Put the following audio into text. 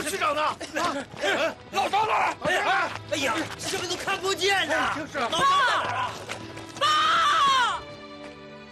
区长呢？老张呢？哎呀，什么都看不见呐！老张呢？